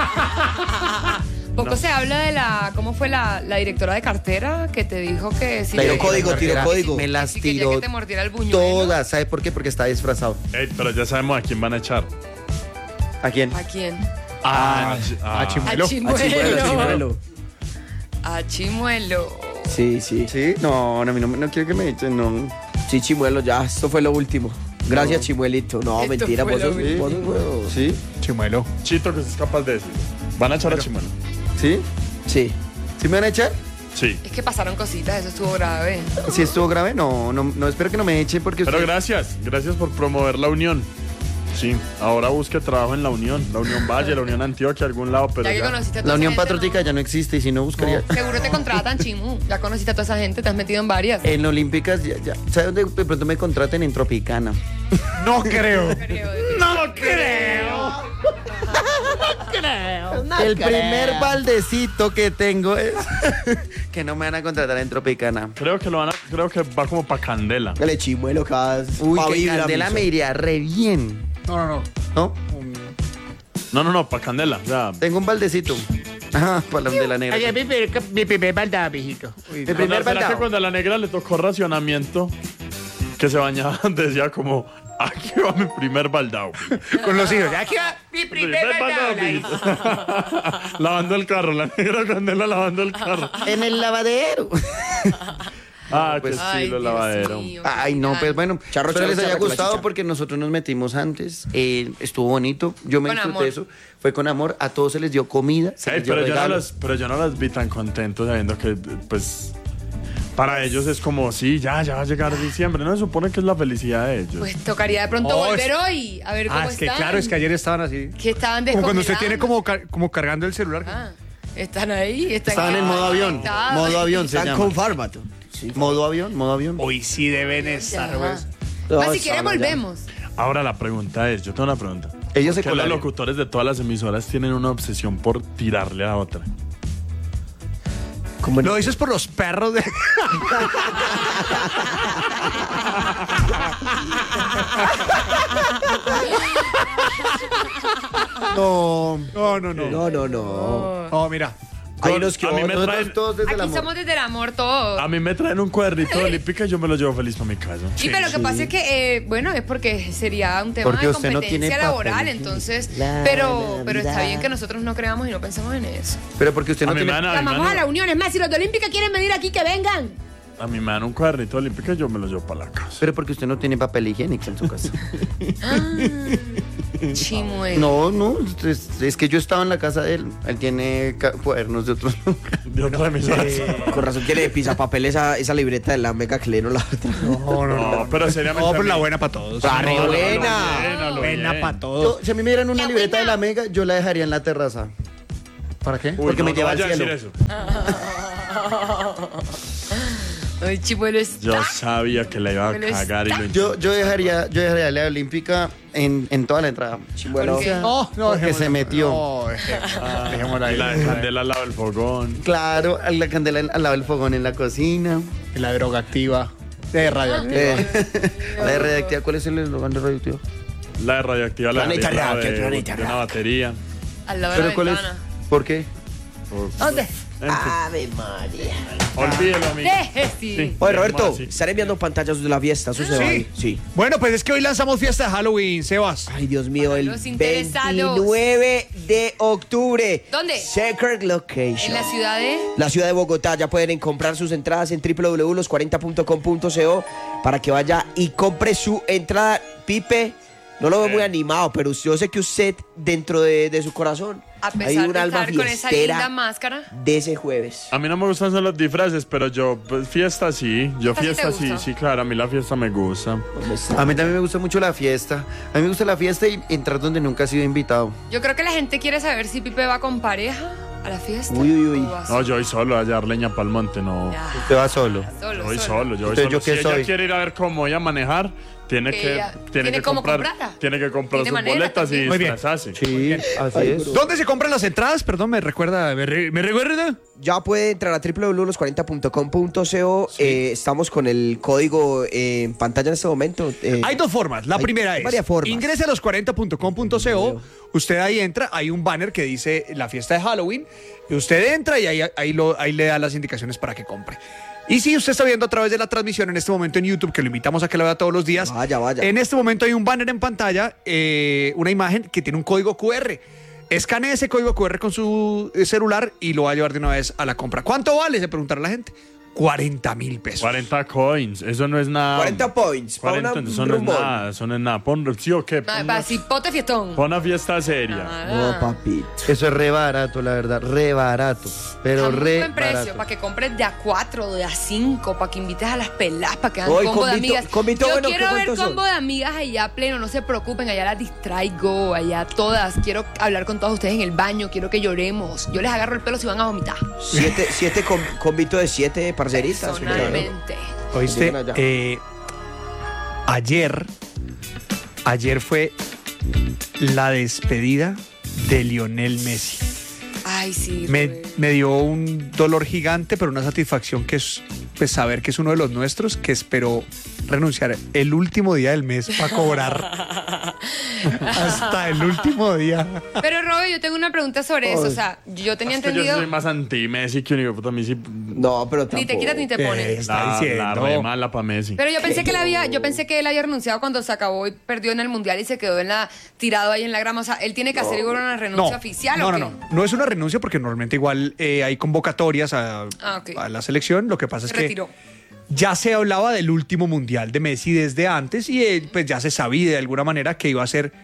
Poco se habla de la... ¿Cómo fue la, la directora de cartera que te dijo que si... La Tiró directora código, de tiró cartera código. Me las Si quería tiró que te mordiera el buñuelo. todas. ¿Sabe por qué? Porque está disfrazado. Ey, pero ya sabemos a quién van a echar. ¿A quién? ¿A quién? Ah, a A Chimuelo. Chimuelo. Chimuelo, Chimuelo. A Chimuelo. Sí, sí. ¿Sí? No, no, a mí no, no quiero que me echen, no. Sí, Chimuelo, ya, esto fue lo último. Gracias, Chimuelito. No, Esto mentira, fue vos lo sos, mismo. vos sos huevo. ¿Sí? Chimuelo. Chito que es capaz de decir. ¿Van a echar a Chimuelo? ¿Sí? Sí. ¿Sí me van a echar? Sí. Es que pasaron cositas, eso estuvo grave. Si estuvo grave, no, no, no espero que no me eche porque Pero usted- gracias, gracias por promover la unión. Sí, ahora busque trabajo en la Unión, la Unión Valle, la Unión Antioquia, algún lado, pero Ya que ya. conociste a toda La Unión esa gente, Patriótica ya no existe y si no buscaría. Seguro te contratan, Chimu. Ya conociste a toda esa gente, te has metido en varias. En Olímpicas, ya, ya. ¿Sabes dónde de pronto me contraten? En Tropicana. No creo. No creo. El primer baldecito que tengo es que no me van a contratar en Tropicana. Creo que lo van a, creo que va como para Candela. El Chimuelo, cada Uy, que Candela me iría re bien. No, no, no. ¿No? No, no, no, para Candela. Ya. Tengo un baldecito. Ajá, para la de la negra. Ay, mi primer, mi primer baldado, mijito. Mi Cuando- primer ¿será que baldado. cuando a la negra le tocó racionamiento, que se bañaba, decía como, aquí va mi primer baldao? Con los hijos. Aquí va mi primer baldado. la- Lavando el carro, la negra Candela lavando el carro. En el lavadero. Ah, pues, que Ay, sí, lo Dios lavadero. mío. Ay, no, pues bueno. Charro, espero charro, les haya charro con la gustado chicha. porque nosotros nos metimos antes. eh, estuvo bonito. Yo me Con disfruté amor. eso. Fue con amor. A todos se les dio comida. Se Ey, les dio pero, yo no regalos. las, pero yo no las vi tan contentos sabiendo que, pues, para ellos es como, sí, ya, ya va a llegar diciembre. No se supone que es la felicidad de ellos. Pues tocaría de pronto Oh, volver es- hoy, a ver cómo Ah, es que están. claro, es que ayer estaban así. Que estaban Como cuando usted tiene descongelando. como, car- como cargando el celular. Ah, están ahí, están Estaban en modo avión. conectados. Modo avión se Están llama. con Fármato. Sí. Modo avión, modo avión. Hoy sí deben estar, Ya. pues. No, Más si quieres están allá. volvemos. Ahora la pregunta es, yo tengo una pregunta. Ellos se ¿Por qué los colaron. locutores de todas las emisoras tienen una obsesión por tirarle a otra? Como en- Lo dices por los perros de. No. No, no, no. No, no, no. No, mira. Hay Con- unos que a mí me otros- traen, Todos desde el Aquí amor. somos desde el amor todos. a mí me traen un cuadernito de olímpica y yo me lo llevo feliz para mi casa. Sí, pero lo que pasa es que, eh, bueno, es porque sería un tema Porque de usted no competencia tiene laboral, papel. entonces, La pero, pero está Navidad. bien que nosotros no creamos y no pensemos en eso. Pero porque usted A no mí, tiene. me dan, a, mí me Llamamos a la dan, unión. Es más, si los de Olímpica quieren venir aquí, que vengan. a mí me dan un cuadernito de olímpica y yo me lo llevo para la casa. Pero porque usted no tiene papel higiénico en su casa. Chimuelo. No, no. Es, es que yo estaba en la casa de él. Él tiene ca- cuadernos de otros. De otra emisora. Con razón tiene pisapapel esa, esa libreta de la mega que le dieron la otra. No, no, no. No, pero seriamente. No, a pero mí- la buena para todos. Ah, re No, no, buena. buena, lo Buena bien. para todos. Yo, si a mí me dieran una La libreta buena. de la mega, yo la dejaría en la terraza. ¿Para qué? Uy, porque no, me no lleva al vaya a cielo. decir eso. Ay, Chimuelo está. Yo sabía que la iba a Pero está- cagar y lo Yo, yo dejaría, yo dejaría la olímpica en, en toda la entrada. Chimuelo. ¿Por qué? No, no, Porque se dejémosla. metió. No, dejé- dejémosla Y ahí. la de Candela al lado del fogón. Claro, la candela al lado del fogón en la cocina. Y la droga activa. De radioactiva. Eh, la de radioactiva, ¿cuál es el eslogan de radioactiva? La de radioactiva, la de, Planeta arriba Rock, de, el planeta de una Rock. batería. Al lado de ¿Pero la cuál es? ventana. ¿Por qué? ¿Dónde? En fin, Ave María. olvídelo, amigo. Deje, sí. Sí. Oye, Roberto, Más así. estaré enviando pantallas de la fiesta. Eso se va Sí. ahí. Sí. Bueno, pues es que hoy lanzamos fiesta de Halloween, Sebas. Ay, Dios mío, el Los interesados. veintinueve de octubre. ¿Dónde? Secret Location. En la ciudad de... La ciudad de Bogotá. Ya pueden comprar sus entradas en w w w punto los cuarenta punto com punto co para que vaya y compre su entrada. Pipe, no lo veo muy animado, pero yo sé que usted, dentro de, de su corazón, A hay pesar un de alma estar con esa linda fiestera máscara. de ese jueves. A mí no me gustan solo los disfraces, pero yo, pues, fiesta sí. Yo ¿Fiesta sí fiesta te sí, gusta? sí, claro. A mí la fiesta me gusta. A mí también me gusta mucho la fiesta. A mí me gusta la fiesta y entrar donde nunca he sido invitado. Yo creo que la gente quiere saber si Pipe va con pareja a la fiesta. Uy, uy, uy. o va No, solo. yo voy solo a llevar leña pa'l monte, no. Ya, Usted va solo. solo, Yo voy solo. solo, yo voy Entonces, solo. ¿yo qué si soy? ella quiere ir a ver cómo voy a manejar, tiene Que que, ella- tiene tiene que cómo comprar, comprarla. tiene que comprar Tiene sus manera boletas y también. Muy bien. disfrazarse. Sí, así es. ¿Dónde se compran las entradas? Perdón, me recuerda. ¿Me, re- me recuerda? Ya puede entrar a w w w punto los cuarenta punto com punto co. Eh, estamos con el código eh, en pantalla en este momento. Eh, Hay dos formas. La hay primera es, varias formas. ingrese a los cuarenta punto com punto co, usted ahí entra, hay un banner que dice la fiesta de Halloween, y usted entra y ahí, ahí, lo, ahí le da las indicaciones para que compre. Y si usted está viendo a través de la transmisión en este momento en YouTube, que lo invitamos a que lo vea todos los días, Vaya, vaya. en este momento hay un banner en pantalla, eh, una imagen que tiene un código cu erre. Escanee ese código cu erre con su eh, celular y lo va a llevar de una vez a la compra. ¿Cuánto vale? Se preguntará la gente. cuarenta mil pesos. cuarenta coins, eso no es nada. cuarenta points. pa' cuarenta, una- eso un no es rumbón. nada, eso no es nada. Pon, ¿sí o qué? Ma- Pon, pa- si pote fiestón. pon una fiesta seria. No, papito. Eso es re barato, la verdad, re barato. Pero A muy re buen precio, barato. para que compres de a cuatro, de a cinco, para que invites a las pelas, para que hagan Oye, combo de convito- amigas. convito, Yo bueno, ¿qué quiero ver cuántos son? combo de amigas allá pleno, no se preocupen, allá las distraigo, allá todas. Quiero hablar con todas ustedes en el baño, quiero que lloremos. Yo les agarro el pelo si van a vomitar. Siete, siete con- convito de siete parceritas. Personalmente. ¿Oíste? Llegan allá. Eh, ayer, ayer fue la despedida de Lionel Messi. Ay, sí. Me, Rubén. me dio un dolor gigante, pero una satisfacción que es pues, saber que es uno de los nuestros, que esperó renunciar el último día del mes para cobrar. Hasta el último día. Pero, Robert, yo tengo una pregunta sobre eso. O sea, yo tenía Es que yo entendido. soy más anti-Messi que un hijo de puta. A mí sí. No, pero Ni te quitas ni te Eh, pones. está La, la diciendo. re mala pa' Messi. Pero yo pensé que él había, yo pensé que él había renunciado cuando se acabó y perdió en el mundial y se quedó en la tirado ahí en la grama. O sea, él tiene que hacer igual una renuncia No, oficial. no, ¿o no, qué? no. No es una renuncia porque normalmente igual eh, hay convocatorias a, Ah, ok. a la selección. Lo que pasa Se es que retiró. ya se hablaba del último mundial de Messi desde antes y eh, pues ya se sabía de alguna manera que iba a ser.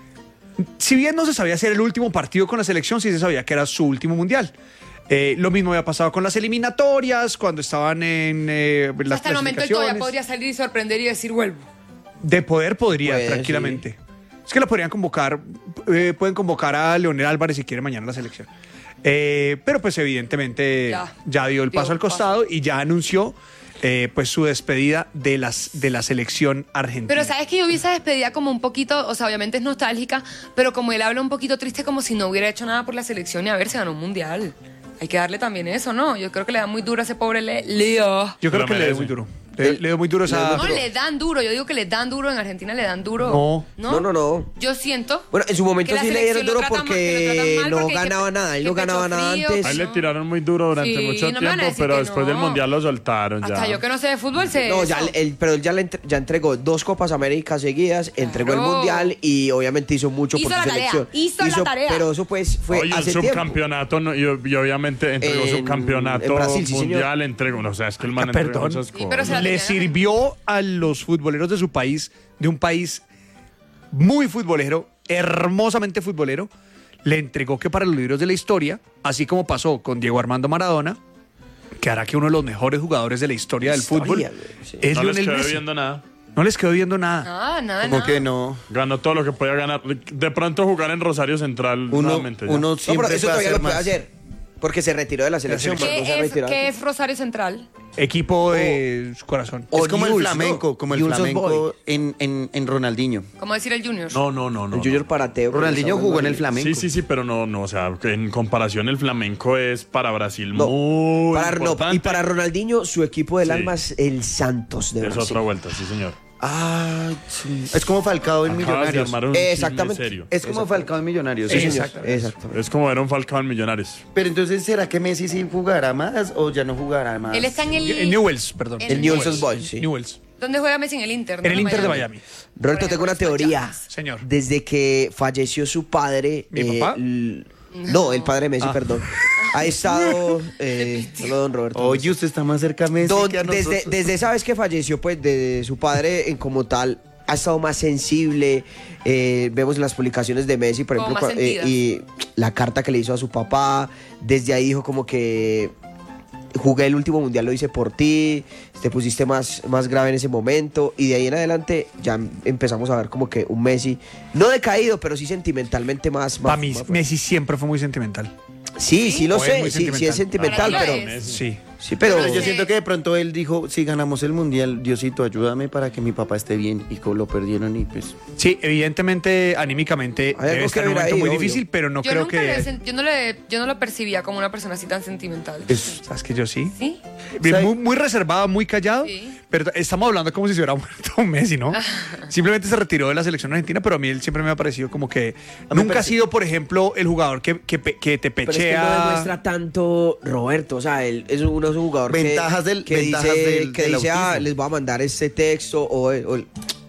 Si bien no se sabía hacer el último partido con la selección, sí se sabía que era su último mundial. Eh, lo mismo había pasado con las eliminatorias, cuando estaban en eh, las Hasta el momento él todavía clasificaciones. podría salir y sorprender y decir, vuelvo. De poder podría, Puede, tranquilamente. Es que lo podrían convocar, eh, pueden convocar a Leonel Álvarez si quiere mañana a la selección. Eh, pero pues evidentemente ya, Ya. dio el Dio paso al paso. costado y ya anunció eh, pues su despedida de, las, de la selección argentina. Pero sabes que yo vi esa despedida como un poquito, o sea, obviamente es nostálgica, pero como él habla un poquito triste, como si no hubiera hecho nada por la selección y a ver, se ganó un mundial. Hay que darle también eso, ¿no? Yo creo que le da muy duro a ese pobre Le- Leo. Yo creo Lo que le dio merece. muy duro. Le, le dio muy duro esa... No, le dan duro. Yo digo que le dan duro. En Argentina le dan duro. No. No, no, no. Yo siento. Bueno, en su momento que la sí le dieron selección duro lo tratan mal- porque que lo tratan mal no porque hay que- ganaba nada. Él que no ganaba pecho nada frío, antes. A él le no. tiraron muy duro durante Sí, mucho no me van a tiempo, decir pero que después no. del mundial lo soltaron Hasta ya. yo que no sé de fútbol sé No, eso. ya él, pero él ya, le entre- ya entregó dos Copas Américas seguidas, entregó el Claro. Mundial y obviamente hizo mucho Hizo por la su tarea, selección. hizo la tarea. Pero eso pues fue Oye, un hace tiempo. subcampeonato no, y, y obviamente entregó En- subcampeonato en Brasil, sí, señor. mundial, entregó, o sea, es que el man Ah, entregó perdón. muchas Sí, pero se la cosas. Le tenía. sirvió a los futboleros de su país, de un país muy futbolero, hermosamente futbolero, le entregó que para los libros de la historia, así como pasó con Diego Armando Maradona, que hará que uno de los mejores jugadores de la historia del Historia, fútbol güey, sí. es No les Lionel quedó Messi. viendo nada. No les quedó viendo nada. Nada, nada, Como nada. que no. Ganó todo lo que podía ganar. De pronto jugar en Rosario Central Uno, nuevamente. ya. uno No, pero siempre eso puede todavía hacer lo puede más. hacer. Porque se retiró de la selección. pero no se ¿Qué, es, retiró ¿Qué antes. es Rosario Central? Equipo de su corazón. O Es como el Newell's, flamenco, ¿no? como el Newell's Old flamenco Boys. en, en, en Ronaldinho. ¿Cómo decir el Junior? No, no, no, no. El Junior Parateo. Ronaldinho jugó en el flamenco. Sí, sí, sí, pero no, no, o sea, que en comparación el flamenco es para Brasil No, muy para, no, importante. y para Ronaldinho, su equipo del Sí. alma es el Santos de Es Brasil. otra vuelta, sí, señor. Ah, sí. Es como Falcao en Acabas de Millonarios. armar un Exactamente. chisme serio. Es como Falcao en Millonarios. Sí, Sí, señor. exacto. Exacto. Es como ver un Falcao en Millonarios. Pero entonces, ¿será que Messi sí jugará más o ya no jugará más? Él está en el... En Newell's, perdón. El El Newell's Old Boys, sí. Newell's. ¿Dónde juega Messi? En el Inter. ¿no? En el Inter de Miami. Roberto, tengo una teoría. Señor. Desde que falleció su padre. ¿Mi papá? l- No, el padre de Messi, Ah. perdón. Ha estado. Eh, solo don Roberto. Oye, usted está más cerca a Messi Don- que a nosotros. desde, desde esa vez que falleció, pues, de su padre en como tal, ha estado más sensible. Eh, vemos las publicaciones de Messi, por Como ejemplo, más cua- eh, sentidas. y la carta que le hizo a su papá. Desde ahí dijo como que jugué el último mundial, lo hice por ti, te pusiste más, más grave en ese momento. Y de ahí en adelante ya empezamos a ver como que un Messi, no decaído, pero sí sentimentalmente más. Para más- mí, más- Messi siempre fue muy sentimental. Sí, sí lo O es sé, muy sí, sí es sentimental, Para ti pero. lo es. Sí. Sí, pero. Pero yo siento que de pronto él dijo, si ganamos el mundial, Diosito, ayúdame para que mi papá esté bien. Y co- lo perdieron y pues... Sí, evidentemente, anímicamente, Hay algo debe estar que en un ver momento ahí, muy obvio. difícil, pero no yo creo nunca que... le he sen- yo, no le, yo no lo percibía como una persona así tan sentimental. Es- ¿Sabes que yo sí? ¿Sí? Bien, Muy, muy reservado, muy callado, Sí. pero estamos hablando como si se hubiera muerto Messi, ¿no? Simplemente se retiró de la selección argentina, pero a mí él siempre me ha parecido como que A mí me nunca ha parece- sido, por ejemplo, el jugador que, que, pe- que te Pero es que no pechea. demuestra tanto Roberto, o sea, él es, uno, es un jugador que- Ventajas del- que, ventajas dice, del- que del dice, ah, autismo. les voy a mandar este texto o, o-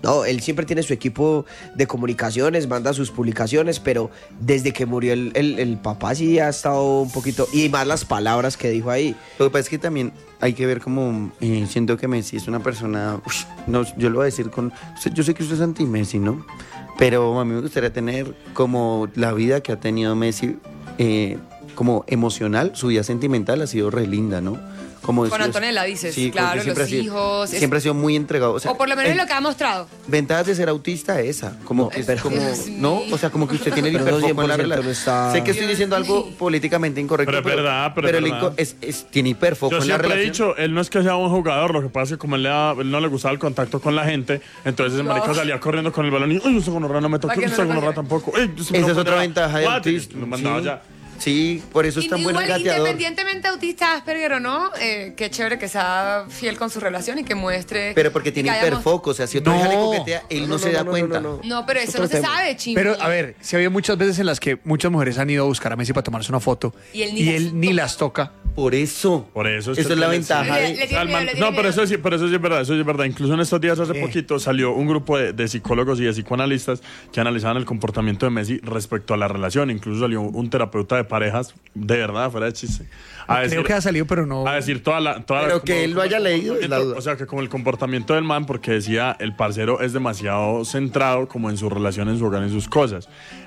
No, él siempre tiene su equipo de comunicaciones, manda sus publicaciones, pero desde que murió el, el, el papá sí ha estado un poquito... Y más las palabras que dijo ahí. Lo que pasa es que también hay que ver como... Eh, siento que Messi es una persona... Ush, no, yo lo voy a decir con... Yo sé que usted es anti-Messi, ¿no? Pero a mí me gustaría tener como la vida que ha tenido Messi, eh, como emocional, su vida sentimental ha sido re linda, ¿no? Como Con Antonella dices, sí, claro, siempre los ha sido- hijos. Siempre ha sido muy entregado. O, sea, O por lo menos eh, es lo que ha mostrado. Ventajas de ser autista esa, como que pero- como, Dios no, mío. o sea, como que usted tiene el Pero no hiperfoco en la cien por ciento relación. no está- Sé que estoy diciendo algo políticamente incorrecto, Pero es verdad, pero es el verdad. inco- es, es- tiene hiperfoco Yo en la siempre he relación. dicho, él no es que sea un jugador, lo que pasa es que como él, le da- él no le gustaba el contacto con la gente, entonces el No. marica salía corriendo con el balón y, ¡ay, ese gonorrea no me toca! Para que no ¡Ese lo gonorrea cogiera. tampoco! ¡Ey, ese Esa no es puede otra dar! ventaja de Guate, autista. lo mandaba Sí. ya. Sí, por eso es tan bueno el Igual, gateador. independientemente autista Asperger o no, eh, qué chévere que sea fiel con su relación y que muestre. Pero porque tiene que haya hiperfoco, o sea, si otro No. hija le coquetea, él no, No, se no, da no, no, cuenta. no, no. No, pero eso Otro no se tema. sabe, chimbo. Pero, a ver, si había muchas veces en las que muchas mujeres han ido a buscar a Messi para tomarse una foto Y él ni las ni toca. las toca. Por eso. Por eso Eso es la que ventaja. Le- de- le- O sea, el tiene man- miedo, le tiene no, pero miedo. eso, sí, pero eso sí es verdad, eso sí es verdad. Incluso en estos días, hace ¿Qué? poquito, salió un grupo de, de psicólogos y de psicoanalistas que analizaban el comportamiento de Messi respecto a la relación. Incluso salió un terapeuta de parejas, de verdad, fuera de chiste. A Creo decir, que ha salido, pero no. a decir toda la... Toda Pero como- que él lo haya como el leído es la comportamiento- duda. O sea, que como el comportamiento del man, porque decía, el parcero es demasiado centrado como en su relación, en su hogar, en sus cosas.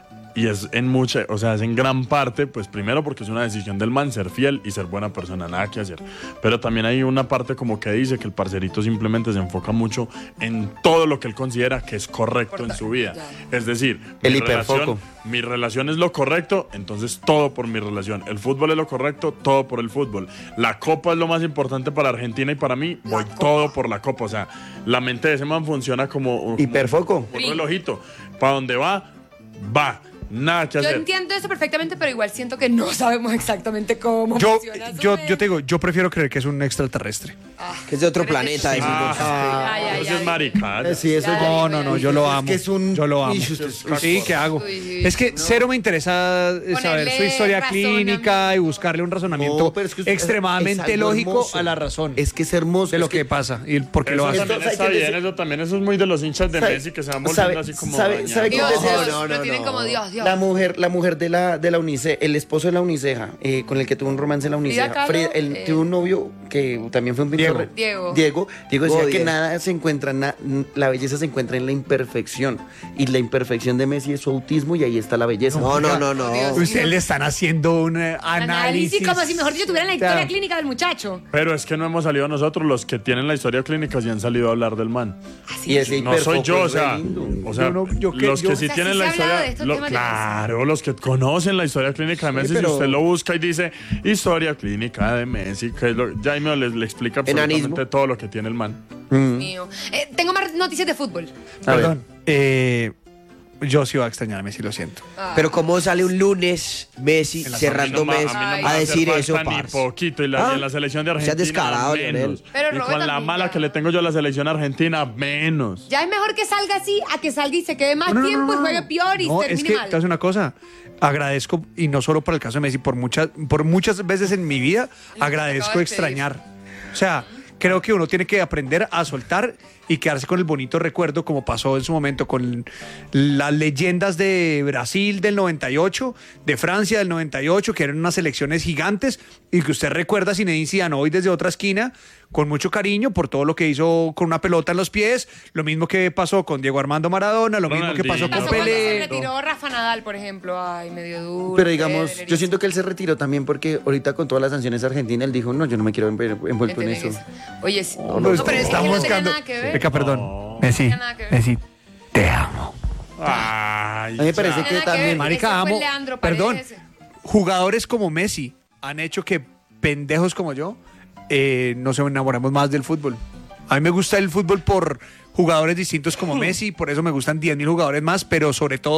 Y es en mucha, o sea, es en gran parte, pues primero porque es una decisión del man ser fiel y ser buena persona, nada que hacer. Pero también hay una parte como que dice que el parcerito simplemente se enfoca mucho en todo lo que él considera que es correcto en su vida. Es decir, El mi hiperfoco. relación, mi relación es lo correcto, entonces todo por mi relación. El fútbol es lo correcto, todo por el fútbol. La copa es lo más importante para Argentina y para mí, voy todo por la copa. O sea, la mente de ese man funciona como, como Hiperfoco. un relojito. Para donde va, va. Nada que Yo hacer. entiendo eso perfectamente, pero igual siento que no sabemos exactamente cómo Yo, funciona su yo, mente. yo te digo, yo prefiero creer que es un extraterrestre. Que es de otro Pero es planeta. que- decimos. Ah, Ay, ay, eso sí es ay. maricada. Eh, sí, eso Ya, es- No, no, no, yo lo Es amo. que es un- Yo lo amo. Ish, usted es- Sí, ¿qué hago? Uy, Es que no. cero me interesa eh, saber su Ponerle historia razonamiento. clínica y buscarle un razonamiento No, pero es que es- es extremadamente algo lógico hermoso. a la razón Es que es hermoso. de lo es que, pasa y el por qué Eso lo hace. también Entonces, está hay que bien, decir- eso también, eso es muy de los hinchas de ¿Sabe- Messi que se van sabe- volviendo así como sabe- dañados. sabe qué Dios, desea? Dios, no, lo no, tienen no. como Dios, Dios. La mujer, la mujer de la, de la Unice, el esposo de la Uniceja, eh, con el que tuvo un romance en la Frida Uniceja. Kahlo, Frida- él eh, tuvo un novio que también fue un pintor. Diego. Diego. Diego. Diego decía Oh, que Diego. nada se encuentra, na- la belleza se encuentra en la imperfección. Y la imperfección de Messi es su autismo y ahí está la belleza. No, no, no, no. Dios. Ustedes le están haciendo un eh, análisis. Análisis como si mejor dicho tuvieran la O sea, historia clínica del muchacho. Pero es que no hemos salido nosotros, los que tienen la historia clínica sí han salido a hablar del man. Y ese No soy hiperfoco yo, o es re sea, lindo. o sea, Yo no- yo que- los que yo- sí O sea, tienen sí la se ha hablado historia, de estos lo- temas de claro, los que conocen la historia clínica de Messi, si pero- usted lo busca y dice historia clínica de Messi, que es lo, Jaime le, le explica absolutamente Enanismo. todo lo que tiene el man. Mío. Eh, tengo más noticias de fútbol. A ver. Perdón. Eh, yo sí voy a extrañar a Messi, lo siento. Pero cómo sale un lunes Messi En la cerrando A mí no mes me- a mí no me va a hacer decir falta eso, ni parce? poquito, y, la, Ah, y en la selección de seas Argentina descarado, menos. Lionel. Pero y Robert con la también mala ya. que le tengo yo a la selección argentina, menos. Ya es mejor que salga así a que salga y se quede más No, no, no, tiempo no, y no. juegue peor y No, termine es que, mal. te hace una cosa. Agradezco, y no solo por el caso de Messi, por muchas, por muchas veces en mi vida, agradezco acabas de extrañar. O sea, creo que uno tiene que aprender a soltar y quedarse con el bonito recuerdo, como pasó en su momento con las leyendas de Brasil del noventa y ocho, de Francia del noventa y ocho, que eran unas selecciones gigantes, y que usted recuerda a Zinedine Zidane hoy desde otra esquina, con mucho cariño por todo lo que hizo con una pelota en los pies, lo mismo que pasó con Diego Armando Maradona, lo mismo que pasó Pasó con cuando se Pelé. retiró Rafa Nadal, por ejemplo. Ay, medio duro. Pero digamos, Pelé, yo siento que él se retiró también porque ahorita con todas las sanciones argentinas, él dijo, no, yo no me quiero env- envuelto en eso. Oye, sí. No, No, no, pero es que estamos no tenía buscando. nada que ver. Beca, perdón. Messi, tenía nada que ver. Messi, te amo. Ay, A mí me parece No que tenía nada que ver. también... Marica, Ese fue amo. Leandro Perdón. Paredes. Jugadores como Messi han hecho que pendejos como yo eh, nos enamoremos más del fútbol. A mí me gusta el fútbol por jugadores distintos como Messi, por eso me gustan diez mil jugadores más, pero sobre todo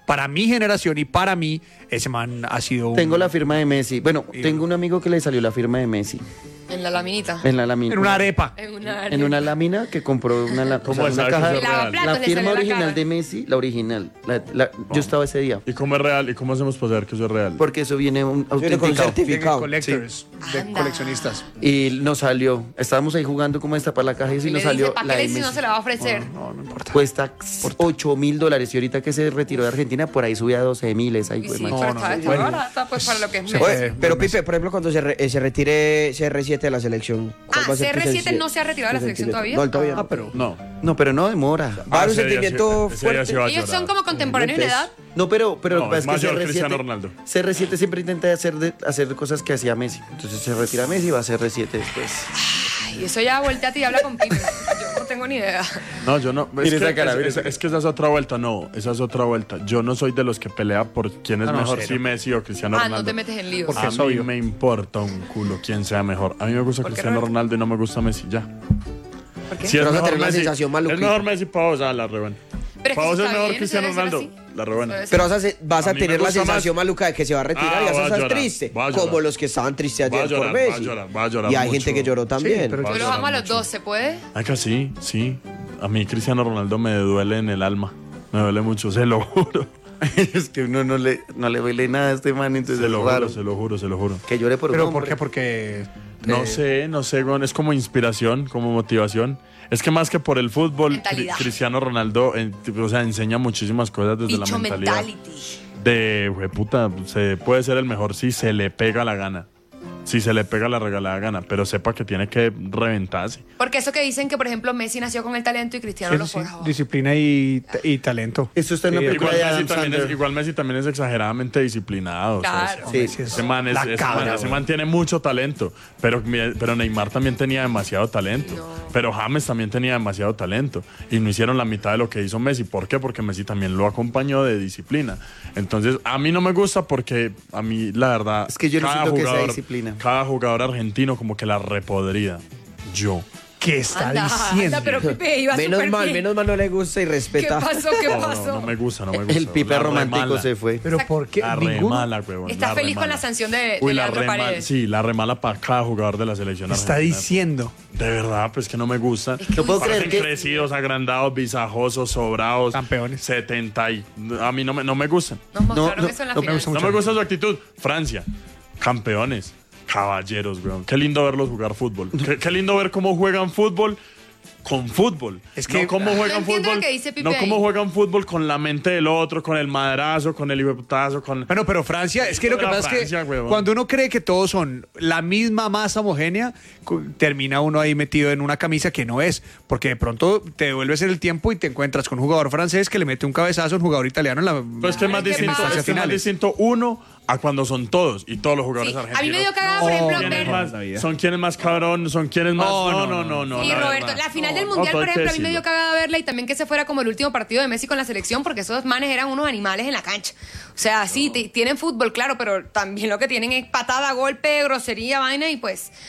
para mi generación y para mí, ese man ha sido un... Tengo la firma de Messi. Bueno, tengo un amigo que le salió la firma de Messi. En la laminita. En la lámina. En una arepa. En una arepa. En una lámina que compró una, la, ¿Cómo o sea, es? una ¿Sabes caja. que eso es real? La firma original de Messi, la original. La- la- yo estaba ese día. ¿Y cómo es real? ¿Y cómo hacemos para saber que eso es real? Porque eso viene un Viene con autenticado. certificado. Collectors, de Anda. coleccionistas. Y nos salió. Estábamos ahí jugando como esta para la caja y Y nos le salió dice, ¿para la qué le de dice si no Messi. se la va a ofrecer? No, no importa. Cuesta ocho mil dólares y ahorita que se retiró de Argentina, por ahí sube a doce mil. Esa Y hijo de sí, madre. pero no, está, no, está bueno. barata, pues para lo que es Se Messi. fue. Oye, pero Pipe, por ejemplo, cuando se, re- eh, se retire C R siete de la selección. ¿cuál Ah, va a ser tu C R siete sensi- no se ha retirado de la tu selección sentimiento? todavía. No, él todavía no. Ah, pero... No. No, pero no demora. Va a haber un ese día sentimiento sí- ese día sí fuerte. va a Ellos llorar. son como contemporáneos en edad. No, pero, pero No, lo que es pasa es que mayor C R siete, Cristiano Ronaldo. C R siete siempre intenta hacer, de- hacer cosas que hacía Messi. Entonces se retira Messi y va a C R siete después. Ay, eso ya volteate y habla con Pipe. Yo no tengo ni idea. No, yo no. Es Mira que, esa cara, es, mira es- esa cara. es que esa es otra vuelta, no. Esa es otra vuelta. Yo no soy de los que pelea por quién es No, no, mejor, cero. si Messi o Cristiano Ah, Ronaldo. no te metes en líos. Porque A es mí obvio. me importa un culo quién sea mejor. A mí me gusta ¿Por qué, Cristiano Roberto? Ronaldo y no me gusta Messi, ya. ¿Por qué? Si es Pero vas a mejor tener la Messi, sensación maluquita. es mejor Messi para vos, ah, la reban. Pero es que Para vos eso es está mejor bien, Cristiano eso debe ser Ronaldo, así. la reban. Eso debe ser Pero vas a, se- vas A a mí me tener la gusta sensación más- maluca de que se va a retirar Ah, y vas va a a estar llorar, triste. va a llorar. Como los que estaban tristes Va a ayer llorar, por va a Messi. llorar, va a llorar Y hay mucho. gente que lloró también. pero- Va a Yo los llorar amo a los mucho. dos, ¿se puede? Ay, que sí, sí. A mí Cristiano Ronaldo me duele en el alma. Me duele mucho, se lo juro. Es que uno no le, no le duele nada a este man, entonces Se es lo raro. juro, se lo juro, se lo juro. Que llore por un ¿Pero hombre. por qué? Porque... No eh, sé, no sé, Gon, es como inspiración, como motivación. Es que más que por el fútbol, Mentalidad. Cri- Cristiano Ronaldo eh, o sea, enseña muchísimas cosas desde Bicho la mentalidad. mentality. De, güey, puta, se puede ser el mejor si se le pega la gana. Si se le pega la regalada gana, pero sepa que tiene que reventarse. Porque eso que dicen que, por ejemplo, Messi nació con el talento y Cristiano sí, lo sí, forjó. disciplina y, y talento. Eso está en la Sí, película Igual de Messi, Adam también es, Sandler. igual Messi también es exageradamente disciplinado. o sea, Claro. Sí, Messi es ese man, es- la ese cabra, man- ese güey. man tiene mucho talento, pero, mi- pero Neymar también tenía demasiado talento. Pero James también tenía demasiado talento. Y no hicieron la mitad de lo que hizo Messi. ¿Por qué? Porque Messi también lo acompañó de disciplina. Entonces, a mí no me gusta porque a mí, la verdad, Es que yo no cada siento que sea jugador- disciplina. Cada jugador argentino como que la repodrida. Yo. ¿Qué está Anda, diciendo? anda, pero Pipe iba Menos súper mal, bien. menos mal no le gusta y ¿Qué respeta. pasó? ¿Qué No, no, pasó? no me gusta, no me gusta. El Pipe La romántico remala. se fue. ¿Pero por qué? La ¿Ninguno? remala, huevón. ¿Estás la feliz con remala. la sanción de, de Uy, la Leandro remala, Paredes? sí, la remala para cada jugador de la selección Está argentina. diciendo. De verdad, pues que no me gusta. No puedo Parecen creer que- crecidos, agrandados, visajosos, sobrados. Campeones. setenta y... A mí no me, no me gustan. Nos mostraron no, eso en la no, final. me gusta No mucho. me gusta su actitud. Francia, campeones, caballeros, weón. Qué lindo verlos jugar fútbol. Qué, qué lindo ver cómo juegan fútbol con fútbol. Es que- no cómo No juegan entiendo fútbol. lo que dice Pipe No cómo ahí. juegan fútbol con la mente del otro, con el madrazo, con el hipoputazo, con... Bueno, pero Francia, es que lo que Era pasa es Francia, que huevón. cuando uno cree que todos son la misma masa homogénea, cu- termina uno ahí metido en una camisa que no es, porque de pronto te devuelves en el tiempo y te encuentras con un jugador francés que le mete un cabezazo a un jugador italiano en la Pues que es más ¿qué distinto, pasa? es que es más finales. distinto uno a cuando son todos y todos los jugadores Sí, a argentinos. mí me dio cagada, por ejemplo, ¿Quién es ver... más- la vida. son quienes más cabrón, son quienes más... No, No, no, no, no, no. Sí, la Roberto, verdad. la final del No, Mundial, todo por hay que ejemplo, a mí me dio decirlo. cagada verla y también que se fuera como el último partido de Messi con la selección, porque esos manes eran unos animales en la cancha. O sea, sí, te- tienen fútbol, claro, pero también lo que tienen es patada, golpe, grosería, vaina y pues